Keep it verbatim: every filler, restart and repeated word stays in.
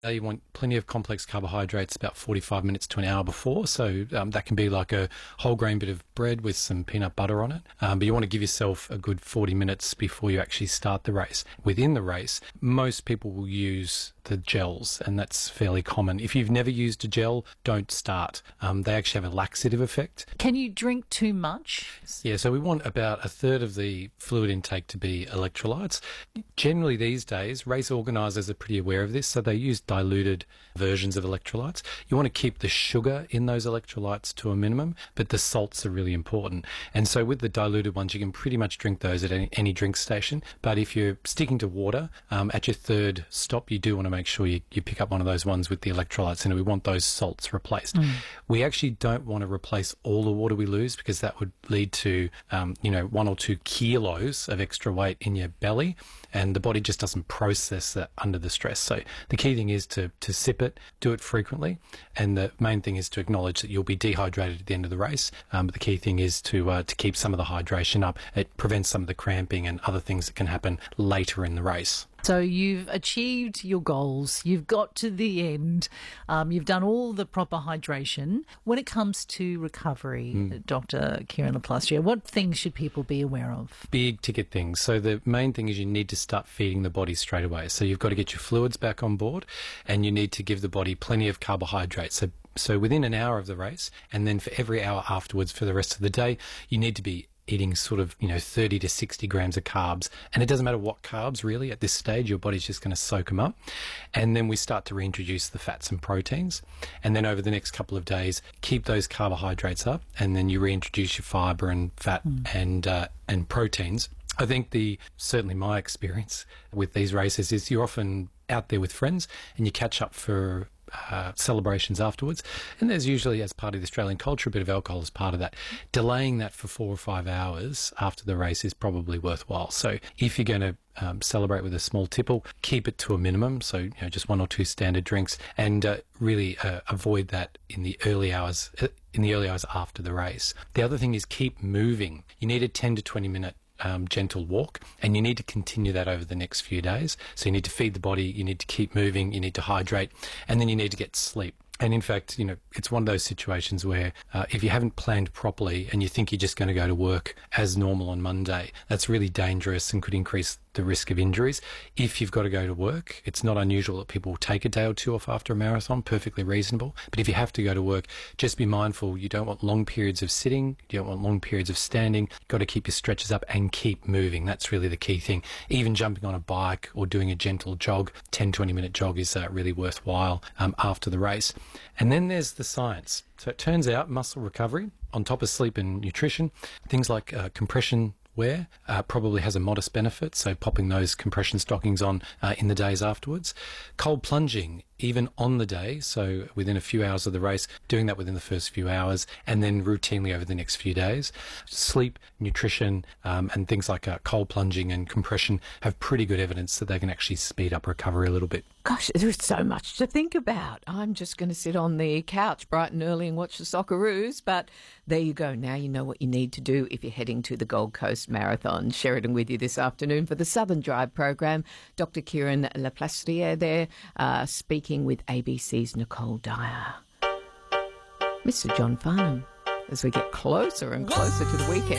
Uh, You want plenty of complex carbohydrates about forty-five minutes to an hour before. So um, that can be like a whole grain bit of bread with some peanut butter on it. Um, but you want to give yourself a good forty minutes before you actually start the race. Within the race, most people will use the gels, and that's fairly common. If you've never used a gel, don't start. Um, they actually have a laxative effect. Can you drink too much? Yeah, so we want about a third of the fluid intake to be electrolytes. Generally these days, race organisers are pretty aware of this, so they use diluted versions of electrolytes. You want to keep the sugar in those electrolytes to a minimum, but the salts are really important. And so with the diluted ones, you can pretty much drink those at any, any drink station. But if you're sticking to water, um, at your third stop, you do want to make sure you, you pick up one of those ones with the electrolytes in it. We want those salts replaced. Mm. We actually don't want to replace all the water we lose, because that would lead to, um, you know, one or two kilos of extra weight in your belly, and the body just doesn't process that under the stress. So the key thing is to, to sip it, do it frequently, and the main thing is to acknowledge that you'll be dehydrated at the end of the race. Um, but the key thing is to uh, to keep some of the hydration up. It prevents some of the cramping and other things that can happen later in the race. So you've achieved your goals, you've got to the end, um, you've done all the proper hydration. When it comes to recovery, mm. Doctor Kieran LaPlastria, what things should people be aware of? Big ticket things. So the main thing is you need to start feeding the body straight away. So you've got to get your fluids back on board, and you need to give the body plenty of carbohydrates. So So within an hour of the race, and then for every hour afterwards for the rest of the day, you need to be eating sort of, you know, thirty to sixty grams of carbs. And it doesn't matter what carbs, really. At this stage, your body's just going to soak them up. And then we start to reintroduce the fats and proteins. And then over the next couple of days, keep those carbohydrates up, and then you reintroduce your fibre and fat mm. and uh, and proteins. I think the certainly my experience with these races is you're often out there with friends and you catch up for Uh, celebrations afterwards, and there's usually, as part of the Australian culture, a bit of alcohol as part of that. Delaying that for four or five hours after the race is probably worthwhile. So if you're going to um, celebrate with a small tipple, keep it to a minimum, so you know, just one or two standard drinks, and uh, really uh, avoid that in the early hours uh, in the early hours after the race. The other thing is keep moving. You need a ten to twenty minute Um, gentle walk, and you need to continue that over the next few days. So you need to feed the body, you need to keep moving, you need to hydrate, and then you need to get sleep. And in fact, you know, it's one of those situations where uh, if you haven't planned properly and you think you're just going to go to work as normal on Monday, that's really dangerous and could increase the risk of injuries. If you've got to go to work, it's not unusual that people will take a day or two off after a marathon, perfectly reasonable. But if you have to go to work, just be mindful. You don't want long periods of sitting. You don't want long periods of standing. You've got to keep your stretches up and keep moving. That's really the key thing. Even jumping on a bike or doing a gentle jog, ten, twenty minute jog is uh, really worthwhile um, after the race. And then there's the science. So it turns out muscle recovery, on top of sleep and nutrition, things like uh, compression wear uh, probably has a modest benefit, so popping those compression stockings on uh, in the days afterwards. Cold plunging, even on the day, so within a few hours of the race, doing that within the first few hours, and then routinely over the next few days. Sleep, nutrition, um, and things like uh, cold plunging and compression have pretty good evidence that they can actually speed up recovery a little bit. Gosh, there's so much to think about. I'm just going to sit on the couch bright and early and watch the Socceroos, but there you go. Now you know what you need to do if you're heading to the Gold Coast Marathon. Sheridan with you this afternoon for the Southern Drive program. Doctor Kieran LaPlastria there, uh, speaking with A B C's Nicole Dyer. Mister John Farnham, as we get closer and closer to the weekend.